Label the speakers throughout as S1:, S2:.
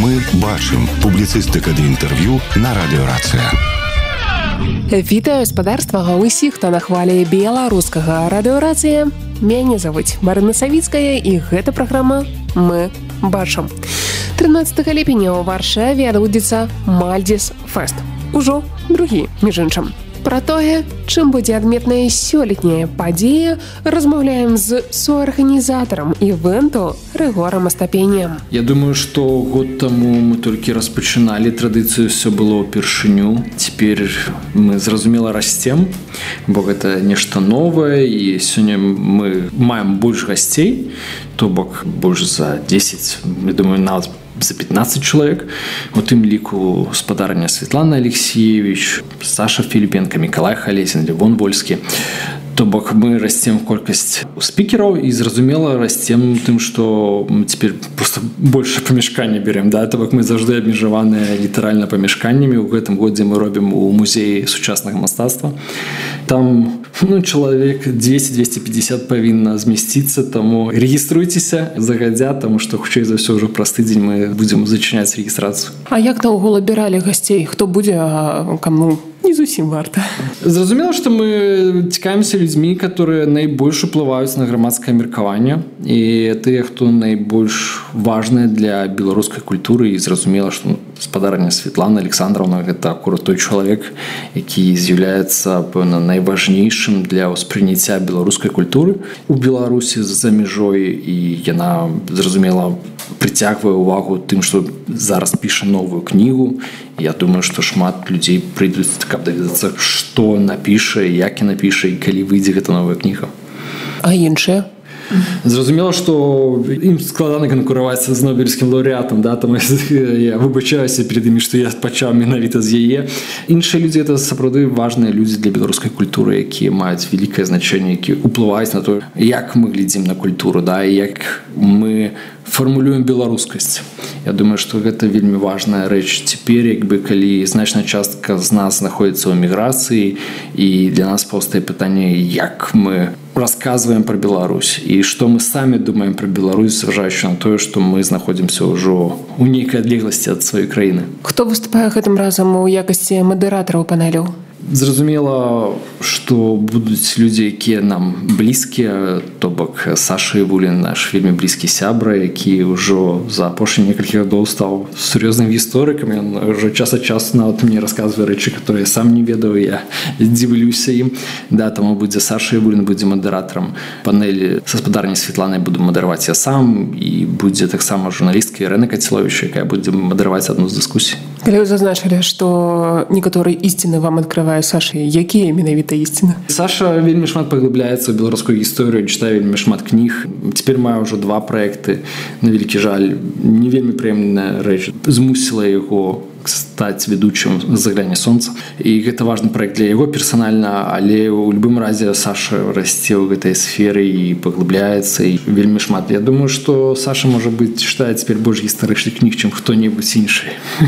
S1: Мы бачым публіцыстыка ды інтэрв'ю на радыёрацыя.
S2: Вітаю спадарства ўсіх, хто на хвалі беларускага радыёрацыя. Мяне завуць Марына Савіцкая, і гэта праграма «Мы бачым». 13 ліпеня ў Варшаве адбудзецца Мальдзіс Фэст. Ужо другі, між іншым. Пра тое, чым будзе адметная сёлетняя падзея, размаўляем з суарганізатарам івэнту Рыгорам Астапенем.
S3: Я думаю, што год таму мы толькі распачыналі традыцыю, все было ўпершыню. Цяпер мы, зразумела, расцем, бо гэта нешта новае, і сёння мы маем больш гасцей, то бок больш за 10, я думаю, нават за 15 чалавек. У тым ліку спадарня Светлана Алексеевич, Саша Філіпенка, Мікалай Халесін, Левон Вольскі. То бок мы расцем колькасць спікераў і, зразумела, расцем тым, што мы цяпер проста больше памяшкання берем, да? То бок мы заўжды абмежаваныя літаральна памяшканнямі. У гэтым годзе мы робім у музеі сучаснага мастацтва. Там чалавек 200-250 павінна змясціцца, таму рэгіструйцеся загадзя, таму што хутчэй за ўсё ўжо праз тыдзень мы будзем зачыняць рэгістрацыю.
S2: А як наогул абіралі гасцей? Хто будзе, а каму не зусім варта?
S3: Зразумела, што мы цікавімся людзьмі, которые найбольш уплываюць на грамадскае меркаванне, і тыя, хто найбольш важныя для беларускай культуры. І зразумела, што спадарня Светлана Александровна гэта акурат той чалавек, які з'яўляецца, пэўна, найважнейшым для ўспрыняцця беларускай культуры у Беларусі за мяжой, і яна, зразумела, прыцягвае ўвагу тым, што зараз піша новую кнігу. Я думаю, што шмат людзей прыйдуць, каб даведацца, што напіша, як і напіша, і калі выйдзе гэта новая кніга.
S2: А іншыя?
S3: Зразумела, што ім складана канкураваць з нобелевскім лаўрэатам, да? Таму я выбачаюся перед імі, што я пачаў менавіта з яе. Іншыя людзі — это сапраўды важныя людзі для беларускай культуры, якія маюць вялікае значэнне, якія ўплываюць на то, як мы глядзім на культуру, да? І як мы фармулюем беларускасць. Я думаю, што гэта вельмі важная рэч цяпер, калі значная частка з нас знаходзіцца ў эміграцыі, і для нас паўстае пытанне, як мы расказваем пра Беларусь і што мы самі думаем пра Беларусь, зважаючы на тое, што мы знаходзімся ўжо ў нейкай адлегласці ад сваёй краіны.
S2: Хто выступае гэтым разам у якасці мадэратараў панелю?
S3: Зразумела, што будуць людзі, якія нам блізкія, то бок Саша Івулін, наш вельмі блізкі сябра, які ўжо за апошнія некалькі гадоў стаў сур'ёзным гісторыкам. Ён ўжо час ад часу нават мне расказвае рэчы, которые я сам не ведаў, я дзівлюся ім. Да, таму будзе Саша Івулін, будзе мадэратарам панелі. Са спадарняй Светланай буду мадэраваць я сам, і будзе таксама журналістка Ірына Каціловіч, якая будзе мадэраваць адну з дыскусій.
S2: Калі вы зазначылі, што некаторыя ісціны вам адкрывае Саша, якія менавіта ісціны?
S3: Саша вельмі шмат паглыбляецца ў беларускую гісторыю, чытае вельмі шмат кніг. Цяпер мае ўжо 2 праекты. На вялікі жаль, не вельмі прыемная рэч змусіла яго стаць ведучым «Загляне сонца». І гэта важны праект для яго персанальна, але ў любым разе Саша расце ў гэтай сферы і паглыбляецца, і вельмі шмат. Я думаю, што Саша, можа быць, чытае цяпер больш гістарычных кніг, чым хто-небудзь іншы.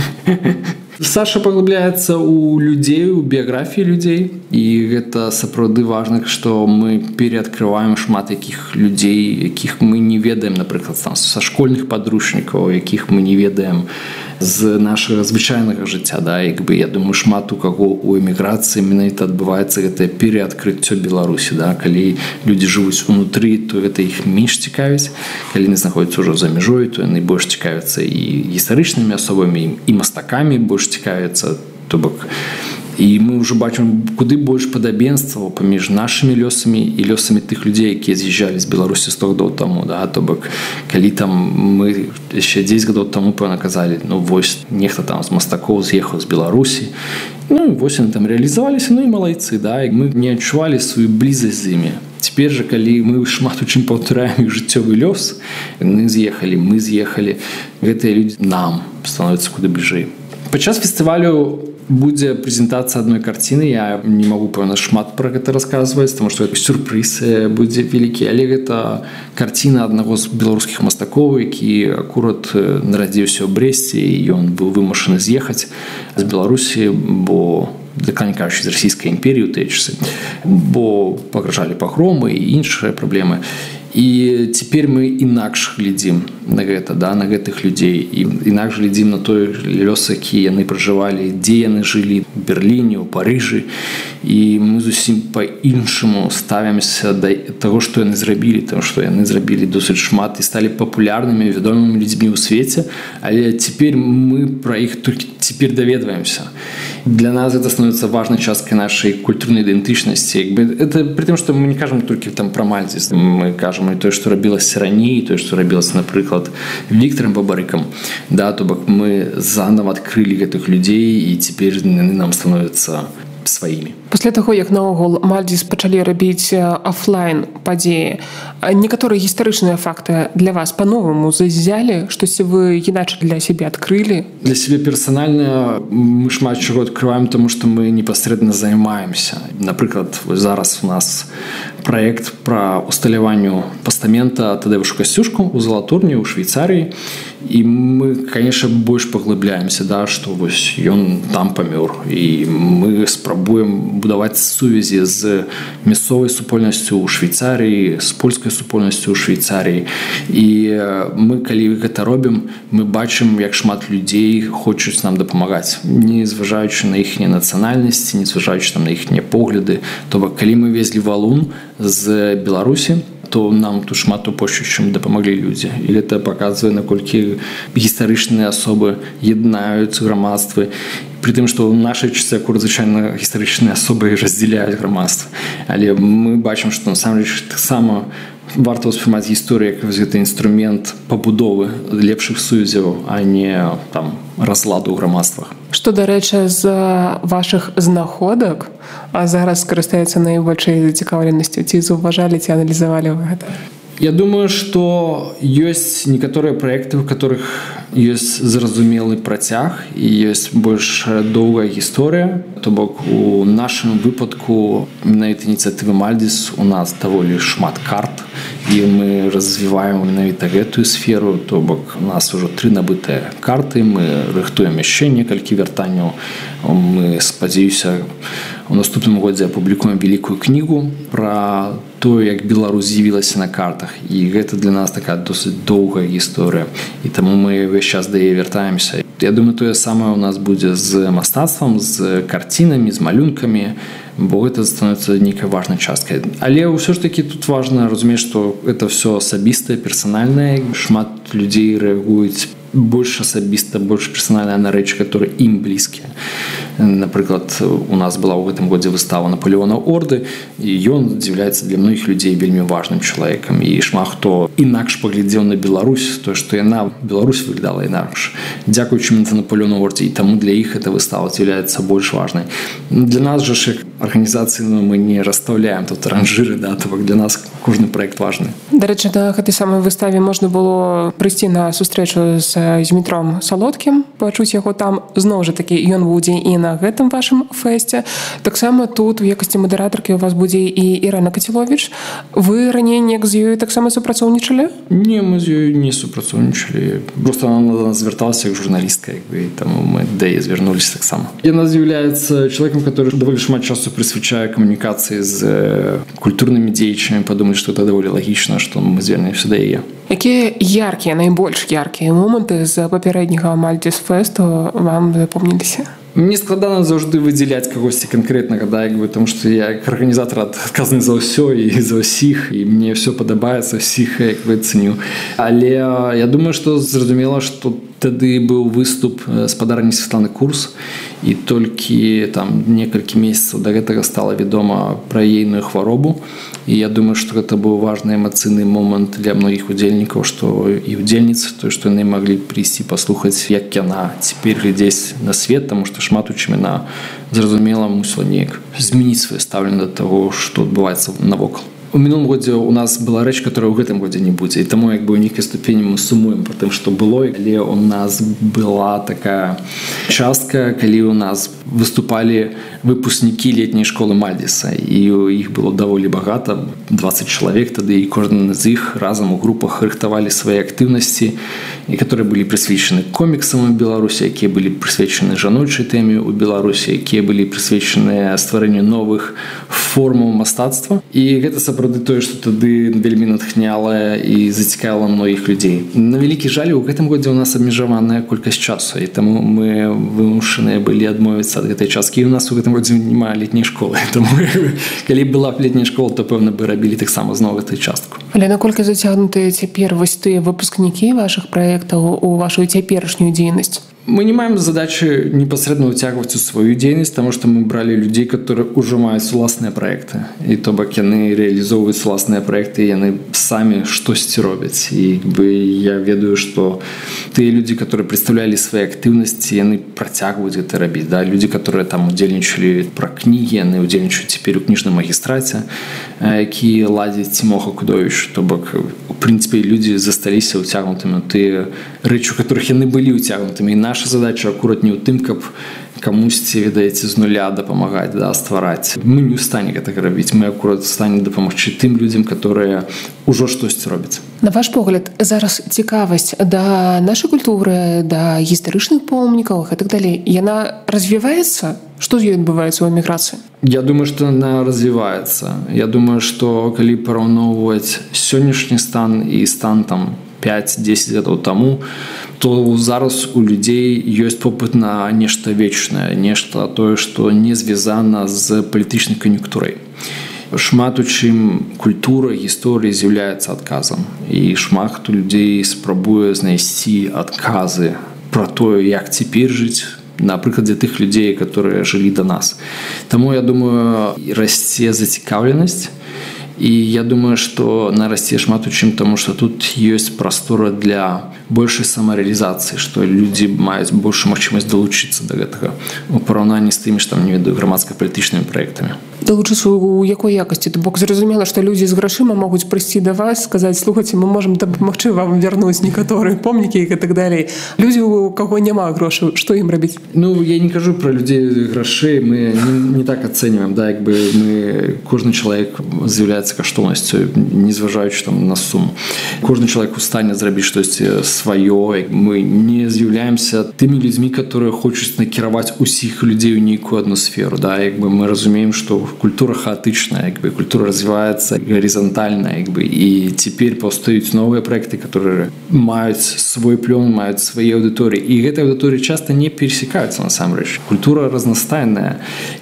S3: Саша паглыбляецца ў людзей, у біяграфіі людзей, і гэта сапраўды важна, што мы пераадкрываем шмат якіх людзей, якіх мы не ведаем, напрыклад, са школьных падручнікаў, якіх мы не ведаем з нашага звычайнага жыцця. Да? Я думаю, шмат у каго у эміграцыі менавіта адбываецца гэтае пераадкрыццё Беларусі. Да? Калі людзі жывуць унутры, то гэта іх менш цікавіць. Калі яны знаходзяцца ўжо за мяжой, то яны больш цікавяцца і гістарычнымі асобамі, і мастакамі больш цікавяцца. То бок, і мы ўжо бачым куды больш падабенстваў паміж нашымі лёсамі і лёсамі тых людзей, якія з'язджалі з Беларусі 100 гадоў таму. Да? То бок, калі там мы яшчэ 10 гадоў таму, пэўна, казалі, вось нехта там з мастакоў з'ехаў з Беларусі, вось яны там рэалізаваліся, і малайцы, да? І мы не адчувалі сваю блізасць з імі. Цяпер жа, калі мы шмат у чым паўтараем іх жыццёвы лёс, яны з'ехалі, мы з'ехалі, гэтыя людзі нам становяцца куды бліжэй. Падчас фестывалю будзе прэзентацыя адной карціны. Я не магу, пэўна, шмат пра гэта расказваць, таму што сюрпрыз будзе вялікі, але гэта карціна аднаго з беларускіх мастакоў, які акурат нарадзіўся ў Брэсце, і ён быў вымушаны з'ехаць з Беларусі, бо дакладней кажучы, з расійскай імперіі ў тыя часы, бо пагражалі пагромы і іншыя праблемы. І цяпер мы інакш глядзім на гэта, да, на гэтых людзей, і інакш глядзім на той лёс, які яны пражывалі, дзе яны жылі, у Берліне, у Парыжы, і мы зусім па-іншаму ставімся да таго, што яны зрабілі, таму што яны зрабілі досыць шмат і сталі папулярнымі, вядомымі людзьмі ў свеце, але цяпер мы пра іх толькі цяпер даведваемся. Для нас это становится важной часткой нашей культурной идентичности. Это при том, что мы не кажем только там про Мальдис. Мы кажем и то, что робилось ранее, и то, что робилось, например, Виктором Бабарыком. Да, то бок мы заново открыли этих людей, и теперь они нам становятся сваімі.
S2: Пасля таго, як наогул Мальдис пачалі рабіць офлайн падзеі, некаторыя гістарычныя факты для вас па-новаму зазялі, штосьці вы іначай для сябе адкрылі?
S3: Для сябе персанальна мы шмат чаго адкрываем, таму што мы непасрэдна займаемся. Напрыклад, зараз у нас праект пра усталяванню пастамента Тадэвушу Касцюшку ў Залатурні, ў Швейцарыі. І мы, конечно, больш паглыбляемся, да, што вось ён там памёр. І мы спрабуем будаваць сувязі з мясцовай супольнасцю ў Швейцарыі, з польскай супольнасцю ў Швейцарыі. І мы, калі гэта робім, мы бачым, як шмат людзей хочуць нам дапамагаць, не зважаючы на іхнія нацыянальнасці, не зважаючы там на іхнія погляды. То бок, калі мы везлі валун з Беларусі, то нам тут шмат больше, чым дапамаглі людзі. І гэта паказвае, наколькі гістарычныя асобы яднаюць грамадствы. При тым, што ў нашай часе звычайна гістарычныя асобы раздзяляюць грамадства. Але мы бачым, што насамрэч таксама варта ўспрымаць гісторыю як гэты інструмент пабудовы лепшых сувязяў, а не там разладу ў грамадствах.
S2: Што, дарэчы, з вашых знаходак зараз скарыстаецца найбольшай зацікаўленасцю? Ці заўважалі, ці аналізавалі вы гэта?
S3: Я думаю, что есть некоторые проекты, у которых есть зразумелый працяг и есть больш доўгая гісторыя. То бок у нашым выпадку менавіта ініцыятывы Мальдис у нас даволі шмат карт, і мы развіваем менавіта гэтую сферу. То бок у нас ужо 3 набытыя карты, мы рыхтуем яшчэ некалькі вяртанняў. Мы, спадзяюся, у наступным годзе апублікуем вялікую кнігу пра то, як Беларусь з'явілася на картах. І гэта для нас такая досыць доўгая гісторыя. І таму мы ўвесь час да яе вяртаемся. Я думаю, тое самае у нас будзе з мастацтвам, з карцінамі, з малюнкамі, бо гэта становіцца нейкай важнай часткай. Але ўсё ж такі тут важна разумець, што гэта ўсё асабістае, персанальнае. Шмат людзей рэагуюць больш асабіста, больш персанальна на рэчы, которые ім блізкія. Напрыклад, у нас была ў гэтым годзе выстава Наполеона Орды, і ён з'яўляецца для многіх людзей вельмі важным чалавекам. І шмат хто інакш паглядзеў на Беларусь, то, што яна, Беларусь выглядала інакш. Дзякуючы Наполеону Ордзе, і таму для іх эта выстава з'яўляецца больш важнай. Для нас жа ж, як арганізацыі, мы не расстаўляем тут ранжыры, да, то бок для нас кожны праект важны.
S2: Дарэчы, на гэтай самай выставе можна было прыйсці на сустрэчу з Змітром Салодкім, пачуць яго там. Зноў жа такі, ён будзе і на гэтым вашым фэсце. Таксама тут у якасці мадэратаркі у вас будзе і Ірына Каціловіч. Вы раней неяк з ёй таксама супрацоўнічалі?
S3: Не, мы з ёй не супрацоўнічалі. Просто она на нас звярталася як журналістка, і таму мы да яе звярнуліся таксама. Яна з'яўляецца чалавекам, который даволі шмат часу прысвячае камунікацыі з культурнымі дзеячамі. Падумалі, што это даволі лагічна, што мы звернемся да яе.
S2: Якія яркія, найбольш яркія моманты з папярэдняга Мальдис фэсту вам запомніліся?
S3: Мне складана заўжды выдзяляць кагосьці канкрэтнага, да, тому што я як арганізатар адказаны за ўсё і за ўсіх, і мне ўсё падабаецца, ўсіх цэню. Але я думаю, што зразумела, што тады быў выступ спадарні Святланы Курс, і толькі там некалькі месяцаў да гэтага стала вядома пра ейную хваробу. І я думаю, што гэта быў важны эмацыйны момант для многіх удзельнікаў, што і удзельніц, то, што яны маглі прыйсці паслухаць, як яна цяпер глядзець на свет, таму што шмат у чым яна, зразумела, мусіла неяк змяніць сваё стаўленне да таго, што адбываецца навокал. У мінулым годзе у нас была рэч, которая ў гэтым годзе не будзе. І таму, як бы, у нейкай ступені мы сумуем па тым, што было. Але у нас была такая частка, калі у нас выступалі выпускнікі летняй школы Мальдиса. І у іх было даволі багата, 20 чалавек тады, і кожны з іх разам у групах рыхтавалі свае актыўнасці, і которые былі прысвечаны коміксам у Беларусі, якія былі прысвечаны жаночай тэме ў Беларусі, якія былі прысвечаны стварэнню новых формаў мастацтва. І гэта сапраўды сапраўды тое, што тады вельмі натхняла і зацікавіла многіх людзей. На вялікі жаль, у гэтым годзе у нас абмежаваная колькасць часу, і таму мы вымушаныя былі адмовіцца ад гэтай часткі. І у нас у гэтым годзе няма летняй школы. Таму калі была б летняя школа, то пэўна бы рабілі таксама зноў гэтую частку.
S2: Але наколькі зацягнутыя цяпер вось тыя выпускнікі вашых праектаў у вашу цяперашнюю дзейнасць?
S3: Мы не маем задачи непосредственно утягивать у свою деятельность, потому что мы брали людей, которые уже имеют властные проекты. И то бок яны реализовывают властные проекты, и яны сами что-то роблят. И я ведаю, что те люди, которые представляли свои активности, яны протягивают это робить. Да? Люди, которые там удельничали про книги, яны удельничают теперь у книжном магистрате, які ладит Тимоха Кудович. То бок, в принципе, люди застались утягнутыми те речи, у которых яны были утягнутыми. И наша задача акурат не ў тым, каб камусьці, ведаеце, з нуля дапамагаць, да, ствараць. Мы не ў стане гэтага рабіць, мы акурат у стане дапамагчы тым людзям, которые ўжо штосьці робяць.
S2: На ваш погляд, зараз цікавасць да нашай культуры, да гістарычных помнікаў і так далей, яна развіваецца? Што з ёй адбываецца ў эміграцыі?
S3: Я думаю, што яна развіваецца. Я думаю, што калі параўноўваць сённяшні стан і стан там 5-10 гадоў таму, то зараз у людзей ёсць попыт на нешта вечнае, нешта тое, што не звязана з палітычнай кан'юнктурай. Шмат у чым культура, гісторыя з'яўляецца адказам. І шмат у людзей спрабуе знайсці адказы пра тое, як цяпер жыць, на прыкладзе тых людзей, которые жылі да нас. Таму, я думаю, расце зацікаўленасць. І я думаю, што нарасце шмат у чым, таму што тут ёсць прастора для большай самарэалізацыі, што людзі маюць большую магчымасць далучыцца да гэтага у параўнанні з тымі, што там, не ведаю, грамадска-палітычнымі праектамі.
S2: Далучыцца ў якой якасці? То бок зразумела, што людзі з грашыма могуць прыйсці да вас, сказаць: слухайце, мы можам дапамагчы вам вярнуць некаторыя помнікі і так далей. Людзі, у каго няма грошаў, што ім рабіць?
S3: Ну, я не кажу пра людзей грашэй, мы не так ацэньваем, да, як бы мы, кожны чалавек з'яўляецца каштоўнасцю, не зважаючы там на суму. Кожны чалавек у стане зрабіць штосьці сваё, мы не з'яўляемся тымі людзьмі, которые хочуць накіраваць усіх людзей у нейкую адну сферу, да, як бы мы разумеем, што культура хаотичная, как бы, культура развивается горизонтально, как бы, и теперь повстают новые проекты, которые имеют свой плен, имеют свои аудитории. И эти аудитории часто не пересекаются, на самом деле. Культура разностайная,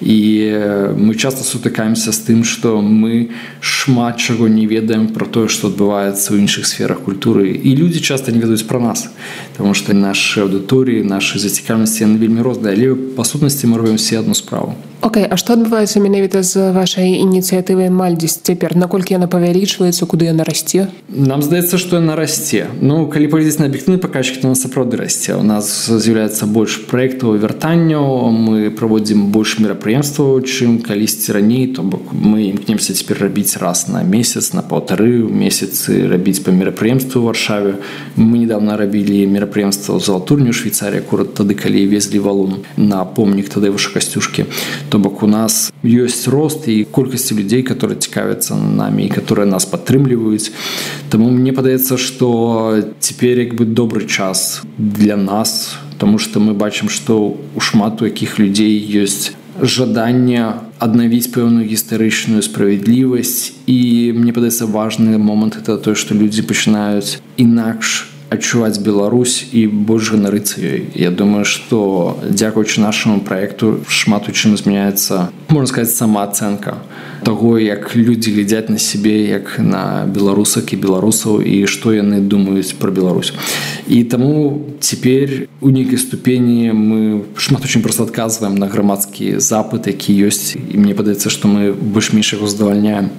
S3: и мы часто сутыкаемся с тем, что мы шмат чего не ведаем про то, что отбывается в інших сферах культуры. И люди часто не ведают про нас, потому что наши аудитории, наши зацікавленості, они вельми розныя, але по сутнасці мы робім все одну справу.
S2: Окей, а што адбываецца менавіта з вашай ініцыятывай Мальдзіс цяпер? Наколькі яна павялічваецца, куды яна расце?
S3: Нам здаецца, што яна расце. Ну, калі паглядзець на аб'ектыўны паказчык, то яна сапраўды расце. У нас з'яўляецца больш праектаў і вяртанняў, мы праводзім больш мерапрыемстваў, чым калісьці раней, то бок мы імкнемся цяпер рабіць раз на месяц, на паўтары месяцы рабіць па мерапрыемству ў Варшаве. Мы недавно рабілі мерапрыемства ў Залатурні ў Швейцарыі, акурат тады, калі везлі валун на помнік Тадеуша Касцюшкі. То бок у нас ёсць рост і колькасці людзей, которые цікавяцца намі і которые нас падтрымліваюць. Таму мне падаецца, што цяпер як бы добры час для нас, тому што мы бачым, што у шмат у якіх людзей ёсць жаданне аднавіць пэўную гістарычную справядлівасць. І мне падаецца важны момант это тое, што людзі пачынаюць інакш адчуваць Беларусь і больш ганарыцца ёй. Я думаю, што дзякуючы нашаму праекту шмат у чым змяняецца, можна сказаць, самаацэнка таго, як людзі глядзяць на сябе, як на беларусак і беларусаў, і што яны думаюць пра Беларусь. І таму цяпер у нейкай ступені мы шмат у чым проста адказваем на грамадскі запыт, які ёсць, і мне падаецца, што мы больш-менш яго задавальняем.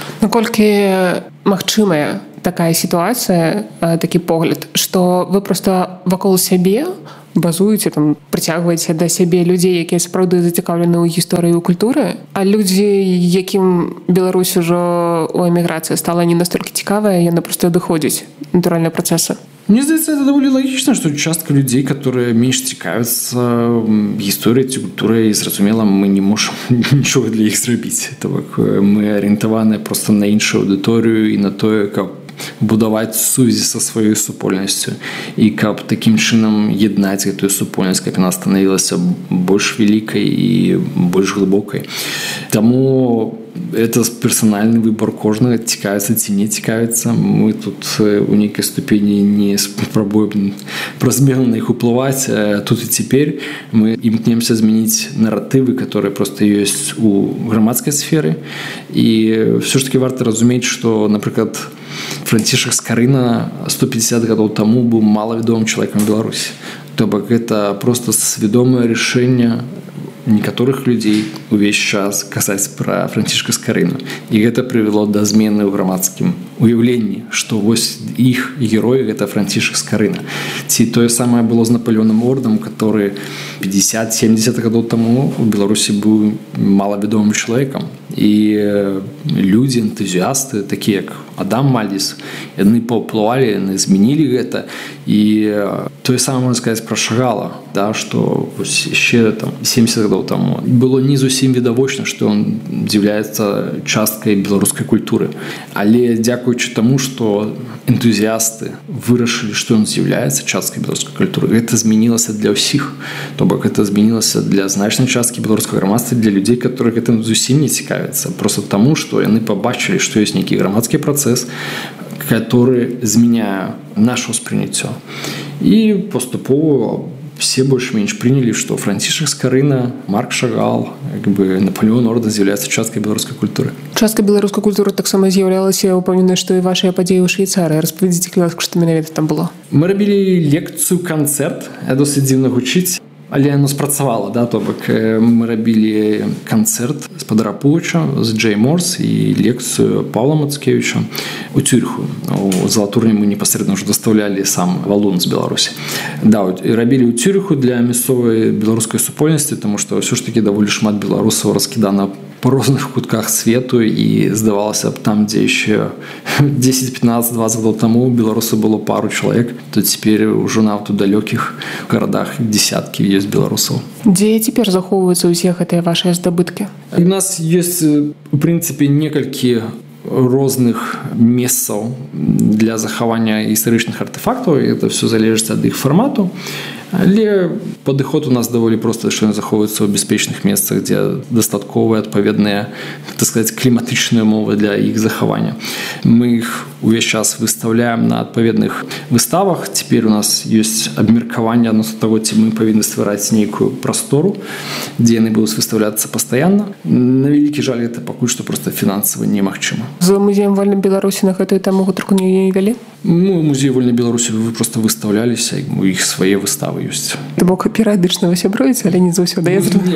S2: Наколькі магчымая такая сітуацыя, такі погляд, што вы проста вакол сябе базуеце, там, прыцягваеце да сябе людзей, якія сапраўды зацікаўлены ў гісторыі і культуры, а людзі, якім Беларусь ужо ў эміграцыі стала не настолькі цікавая, яны проста адыходзяць натуральныя працэсы.
S3: Мне здаецца, это довольно логично, что частка людей, которые меньше цікавятся историей, культурой, и, зразумела, мы не можем ничего для их зрабіць. Мы ориентованы просто на іншую аудиторию и на то, как будаваць сувязі са сваёй супольнасцю і каб такім чынам яднаць гэтую супольнасць, каб яна станавілася больш вялікай і больш глыбокай. Таму это персональный выбор кожнага, цікавіцца ці не цікавіцца. Мы тут у нейкай ступені не спрабуем празмерна на іх уплываць. Тут і цяпер мы імкнемся змяніць наратывы, которые просто ёсць у грамадскай сферы. І все ж таки варта разумець, што, напрыклад, Францішак Скарына 150 гадоў таму быў малавядомым чалавекам Беларусі. То бок гэта просто свядомае рашэнне некаторых людзей увесь час казаць пра Францішка Скарыну. І гэта прывяло да змены ў грамадскім уяўленні, што вось іх герой гэта Францішак Скарына. Ці тое самае было з Напалеоном Ордам, который 50-70 гадоў таму у Беларусі быў малавядомым чалавекам. І людзі, энтузіасты, такія як Адам Мальдіс, яны паўплывалі, яны змянілі гэта. І тое самае можна сказаць пра Шагала, да, што яшчэ 70 гадоў таму было не зусім відавочна, што ён з'яўляецца часткай беларускай культуры. Але дзякуючы таму, што энтузіасты вырашылі, што ён з'яўляецца часткай беларускай культуры, гэта змянілася для ўсіх. То бок гэта змянілася для значнай часткі беларускага грамадства, для людзей, которые гэтым зусім не цікавяцца. Просто таму, што яны пабачылі, што ёсць нейкі грамадскі працэс, который зменяе наше ўспрыняццё. І паступова все больш-менш прынялі, што Францішак Скарына, Марк Шагал, Напалеон Орден з'яўляецца часткай беларускай культуры.
S2: Частка беларускай культуры таксама з'яўлялася, упэўненая, што і вашыя падзеі ў Швейцарыі. Распавядзіце, калі што менавіта там было.
S3: Мы рабілі лекцыю-канцэрт, досыць дзіўна гучыць, але яно спрацавала, да, то бок мы рабілі канцэрт з Падарапувача, з Джей Морс і лекцыю Паўла Мацкевіча у Цюриху. У Залатурні мы непасрэдна ўжо дастаўлялі сам валун з Беларусі. Да, і рабілі ў Цюриху для мясцовай беларускай супольнасці, таму што ўсё ж такі даволі шмат беларусаў раскідана по розных кутках свету, і здавалася б, там, дзе яшчэ 10, 15, 20 гадоў таму беларусаў было пару чалавек, то цяпер ужо нават у далёкіх гарадах дзесяткі ёсць беларусаў.
S2: Дзе цяпер захоўваюцца ўсе гэтыя вашыя здабыткі?
S3: У нас ёсць, у прынцыпе, некалькі розных месцаў для захавання гістарычных артефактаў, і это все залежыць ад іх фармату. Але падыход у нас даволі проста, што ён захоўваецца ў бяспечных месцах, дзе дастатковыя адпаведныя, так сказаць, кліматычныя умовы для іх захавання. Мы іх увесь час выстаўляем на адпаведных выставах. Цяпер у нас ёсць абмеркаванне адносно таго, ці мы павінны ствараць нейкую прастору, дзе яны будуць выстаўляцца пастаянна. На вялікі жаль, гэта пакуль што проста фінансава немагчыма.
S2: З музеем вольнай Беларусі на гэтую тэму гутарку не вялі?
S3: Мы ў музеі вольнай Беларусі проста выстаўляліся, у іх свае выставы ёсць.
S2: То бок перыядычна вы сябруеце, але не заўсёды.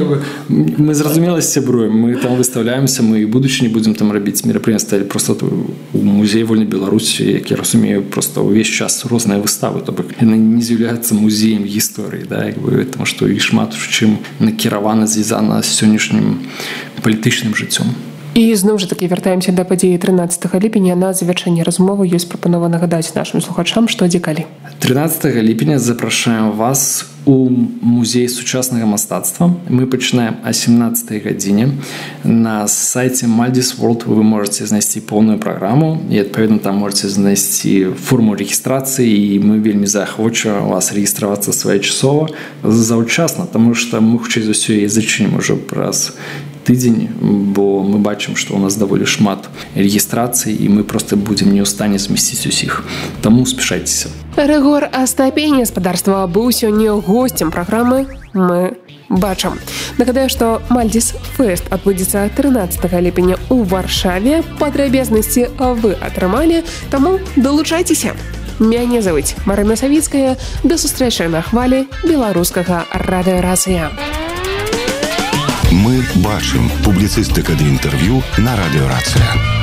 S3: Мы зразумела сябруем, мы там выстаўляемся, мы і будучыні будзем там рабіць мерапрыемствы, але проста у музеі вольнай Беларусі, як я разумею, проста ўвесь час розныя выставы, то бок яны не з'яўляюцца музеем гісторыі, да, таму што і шмат чым накіравана, звязана з сённяшнім палітычным жыццём.
S2: І зноў жа такі вяртаемся да падзеі 13 ліпеня. На завяршэнне размовы ёсць прапанова нагадаць нашым слухачам, што дзе калі.
S3: 13 ліпеня запрашаем вас у музей сучаснага мастацтва. Мы пачынаем о 17 гадзіне. На сайце Maldis World вы можете знайсці поўную праграму, і адпаведна там можете знайсці форму рэгістрацыі, і мы вельмі заахвочваем вас рэгістравацца своечасова заўчасна, таму што мы хутчэй за ўсё і зачынім ужо праз тыдзень, бо мы бачым, што ў нас даволі шмат рэгістрацый, і мы проста будзем не ў стане змясціць усіх. Таму спяшайцеся.
S2: Рыгор Астапень, гаспадарства, быў сёння госцем праграмы «Мы бачым». Нагадаю, што Maldis Fest адбудзецца 13 ліпеня ў Варшаве. Падрабязнасці вы атрымалі, таму далучайцеся. Мяне завуць Марына Савіцкая. Да сустрэчы на хвалі беларускага радыёрацыя.
S1: Мы бачым. Публіцыстыка ды інтэрв'ю на радыёрацыя.